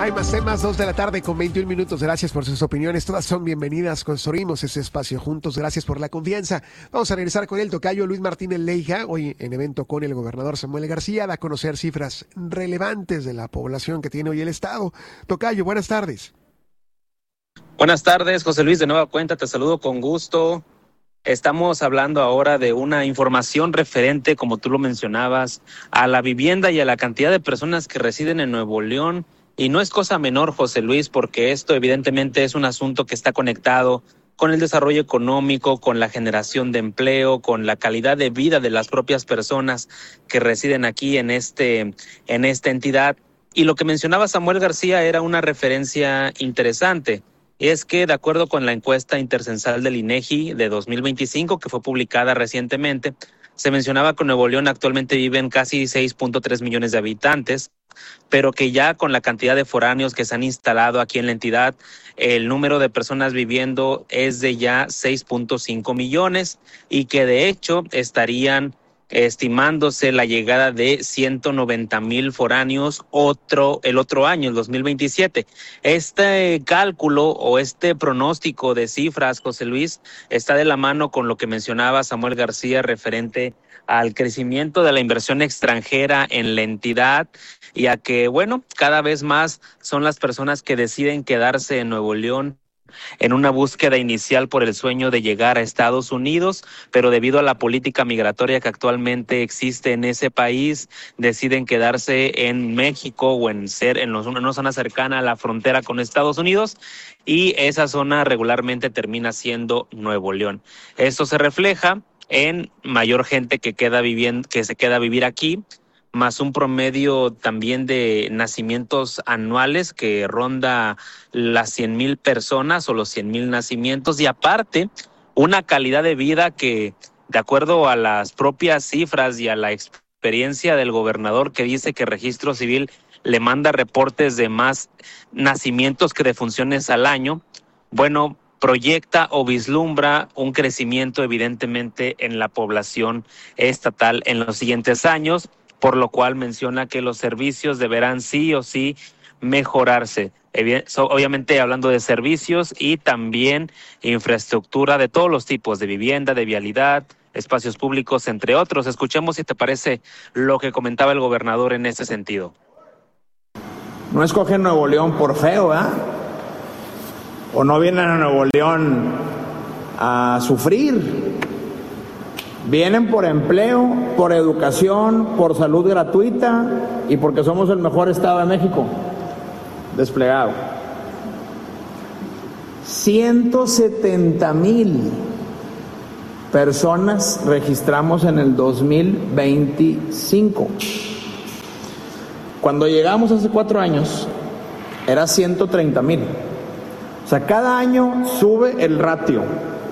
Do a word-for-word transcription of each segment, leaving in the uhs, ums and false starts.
Hay más temas, dos de la tarde con veintiún minutos. Gracias por sus opiniones. Todas son bienvenidas. Construimos ese espacio juntos. Gracias por la confianza. Vamos a regresar con el tocayo Luis Martínez Leija. Hoy en evento con el gobernador Samuel García. Da a conocer cifras relevantes de la población que tiene hoy el estado. Tocayo, buenas tardes. Buenas tardes, José Luis. De nueva cuenta, te saludo con gusto. Estamos hablando ahora de una información referente, como tú lo mencionabas, a la vivienda y a la cantidad de personas que residen en Nuevo León. Y no es cosa menor, José Luis, porque esto evidentemente es un asunto que está conectado con el desarrollo económico, con la generación de empleo, con la calidad de vida de las propias personas que residen aquí en este, en esta entidad. Y lo que mencionaba Samuel García era una referencia interesante. Es que, de acuerdo con la encuesta intercensal del INEGI de dos mil veinticinco, que fue publicada recientemente, se mencionaba que en Nuevo León actualmente viven casi seis punto tres millones de habitantes, pero que ya con la cantidad de foráneos que se han instalado aquí en la entidad, el número de personas viviendo es de ya seis punto cinco millones y que de hecho estarían estimándose la llegada de ciento noventa mil foráneos otro, el otro año, el dos mil veintisiete. Este cálculo o este pronóstico de cifras, José Luis, está de la mano con lo que mencionaba Samuel García referente al crecimiento de la inversión extranjera en la entidad y a que, bueno, cada vez más son las personas que deciden quedarse en Nuevo León en una búsqueda inicial por el sueño de llegar a Estados Unidos, pero debido a la política migratoria que actualmente existe en ese país, deciden quedarse en México o en ser en los, una zona cercana a la frontera con Estados Unidos, y esa zona regularmente termina siendo Nuevo León. Esto se refleja en mayor gente que queda viviendo, que se queda a vivir aquí, más un promedio también de nacimientos anuales que ronda las cien mil personas o los cien mil nacimientos, y aparte una calidad de vida que, de acuerdo a las propias cifras y a la experiencia del gobernador, que dice que Registro Civil le manda reportes de más nacimientos que defunciones al año, bueno, proyecta o vislumbra un crecimiento evidentemente en la población estatal en los siguientes años, por lo cual menciona que los servicios deberán sí o sí mejorarse. Obviamente hablando de servicios y también infraestructura de todos los tipos, de vivienda, de vialidad, espacios públicos, entre otros. Escuchemos si te parece lo que comentaba el gobernador en ese sentido. No escogen Nuevo León por feo, ¿eh? O no vienen a Nuevo León a sufrir. Vienen por empleo, por educación, por salud gratuita y porque somos el mejor estado de México desplegado. ciento setenta mil personas registramos en el dos mil veinticinco. Cuando llegamos hace cuatro años, era ciento treinta mil. O sea, cada año sube el ratio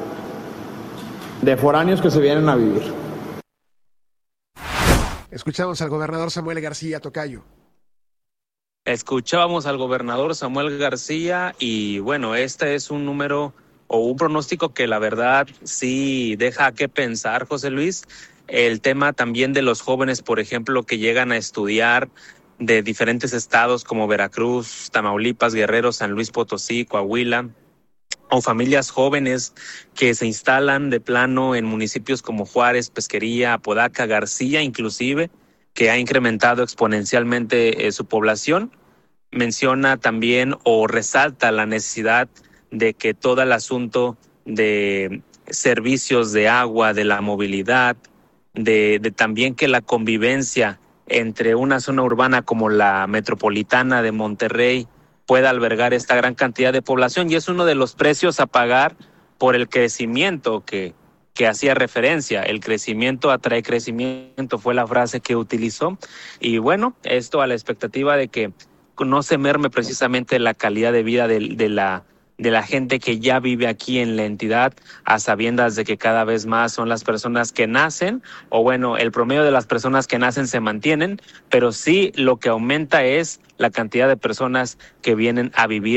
de foráneos que se vienen a vivir. Escuchamos al gobernador Samuel García, tocayo. Escuchábamos al gobernador Samuel García y bueno, este es un número o un pronóstico que la verdad sí deja que pensar, José Luis. El tema también de los jóvenes, por ejemplo, que llegan a estudiar de diferentes estados como Veracruz, Tamaulipas, Guerrero, San Luis Potosí, Coahuila, o familias jóvenes que se instalan de plano en municipios como Juárez, Pesquería, Apodaca, García, inclusive, que ha incrementado exponencialmente eh, su población. Menciona también o resalta la necesidad de que todo el asunto de servicios de agua, de la movilidad, de, de también que la convivencia entre una zona urbana como la metropolitana de Monterrey pueda albergar esta gran cantidad de población, y es uno de los precios a pagar por el crecimiento que, que hacía referencia. El crecimiento atrae crecimiento, fue la frase que utilizó, y bueno, esto a la expectativa de que no se merme precisamente la calidad de vida de, de la de la gente que ya vive aquí en la entidad, a sabiendas de que cada vez más son las personas que nacen, o bueno, el promedio de las personas que nacen se mantienen, pero sí lo que aumenta es la cantidad de personas que vienen a vivir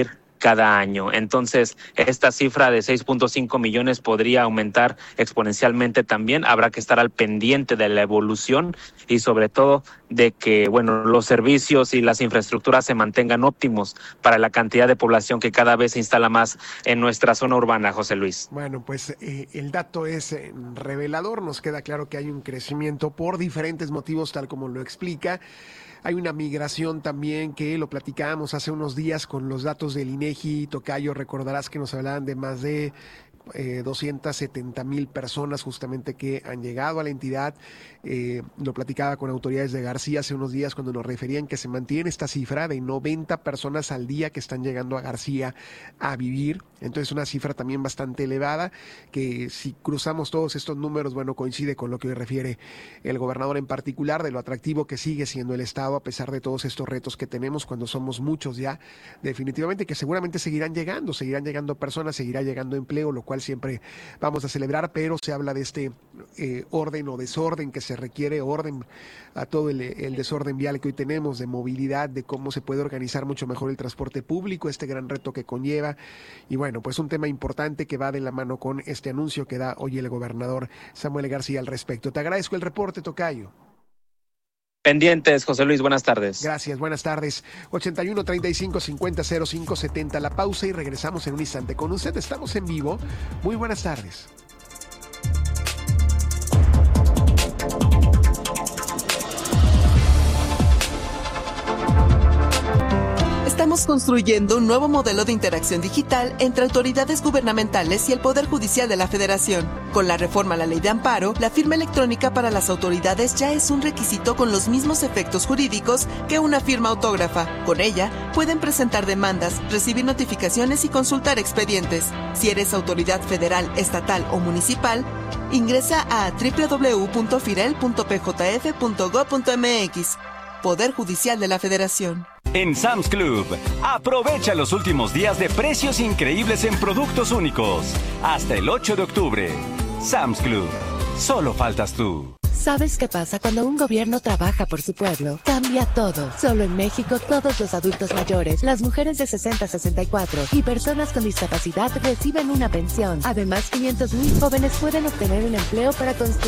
cada año. Entonces, esta cifra de seis punto cinco millones podría aumentar exponencialmente también. Habrá que estar al pendiente de la evolución y sobre todo de que, bueno, los servicios y las infraestructuras se mantengan óptimos para la cantidad de población que cada vez se instala más en nuestra zona urbana, José Luis. Bueno, pues eh, el dato es eh, revelador. Nos queda claro que hay un crecimiento por diferentes motivos, tal como lo explica. Hay una migración también que lo platicábamos hace unos días con los datos del INEGI. Tocayo, recordarás que nos hablaban de más de eh, doscientas setenta mil personas justamente que han llegado a la entidad. Eh, lo platicaba con autoridades de García hace unos días cuando nos referían que se mantiene esta cifra de noventa personas al día que están llegando a García a vivir. Entonces una cifra también bastante elevada que si cruzamos todos estos números, bueno, coincide con lo que refiere el gobernador en particular de lo atractivo que sigue siendo el Estado a pesar de todos estos retos que tenemos cuando somos muchos ya, definitivamente que seguramente seguirán llegando, seguirán llegando personas, seguirá llegando empleo, lo cual siempre vamos a celebrar, pero se habla de este eh, orden o desorden que se requiere, orden a todo el, el desorden vial que hoy tenemos, de movilidad, de cómo se puede organizar mucho mejor el transporte público, este gran reto que conlleva, y bueno, pues un tema importante que va de la mano con este anuncio que da hoy el gobernador Samuel García al respecto. Te agradezco el reporte, tocayo. Pendientes, José Luis, buenas tardes. Gracias, buenas tardes. ochenta y uno, treinta y cinco, cincuenta, cero cinco, setenta, la pausa y regresamos en un instante con usted. Estamos en vivo. Muy buenas tardes. Estamos construyendo un nuevo modelo de interacción digital entre autoridades gubernamentales y el Poder Judicial de la Federación. Con la reforma a la Ley de Amparo, la firma electrónica para las autoridades ya es un requisito con los mismos efectos jurídicos que una firma autógrafa. Con ella, pueden presentar demandas, recibir notificaciones y consultar expedientes. Si eres autoridad federal, estatal o municipal, ingresa a doble u doble u doble u punto firel punto p j f punto gob punto m x. Poder Judicial de la Federación. En Sam's Club, aprovecha los últimos días de precios increíbles en productos únicos. Hasta el ocho de octubre. Sam's Club. Solo faltas tú. ¿Sabes qué pasa cuando un gobierno trabaja por su pueblo? Cambia todo. Solo en México, todos los adultos mayores, las mujeres de sesenta a sesenta y cuatro y personas con discapacidad reciben una pensión. Además, quinientos mil jóvenes pueden obtener un empleo para construir